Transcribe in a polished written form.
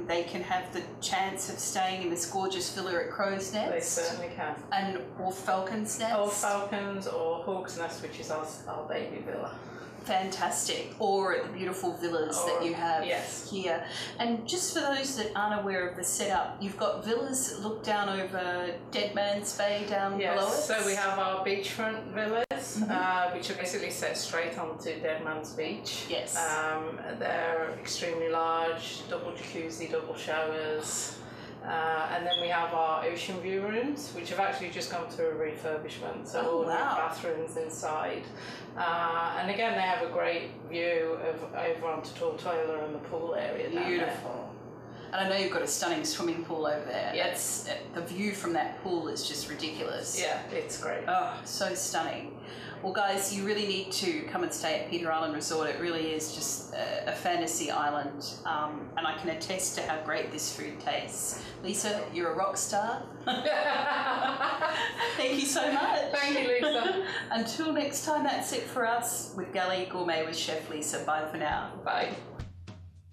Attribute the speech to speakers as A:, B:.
A: they can have the chance of staying in this gorgeous villa at Crow's Nest.
B: They certainly can.
A: Or Falcon's Nest.
B: Or Falcon's or Hawk's Nest, which is our baby villa.
A: Fantastic. Or at the beautiful villas that you have here. And just for those that aren't aware of the setup, you've got villas that look down over Dead Man's Bay down below us.
B: So we have our beachfront villas, which are basically set straight onto Dead Man's Beach.
A: Yes.
B: They're extremely large, double jacuzzi, double showers. And then we have our ocean view rooms, which have actually just gone through a refurbishment, so all new bathrooms inside. And again, they have a great view of over onto Tortola and the pool area.
A: Beautiful. And I know you've got a stunning swimming pool over there.
B: Yes.
A: The view from that pool is just ridiculous.
B: Yeah, it's great.
A: Oh, so stunning. Well, guys, you really need to come and stay at Peter Island Resort. It really is just a fantasy island. And I can attest to how great this food tastes. Lisa, you're a rock star. Thank you so much.
B: Thank you, Lisa.
A: Until next time, that's it for us with Galley Gourmet with Chef Lisa. Bye for now.
B: Bye.